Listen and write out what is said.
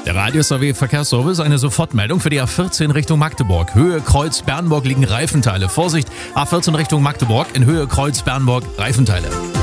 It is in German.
Der Radius AW Verkehrsservice, eine Sofortmeldung für die A14 Richtung Magdeburg. Höhe Kreuz Bernburg liegen Reifenteile. Vorsicht, A14 Richtung Magdeburg, in Höhe Kreuz Bernburg Reifenteile.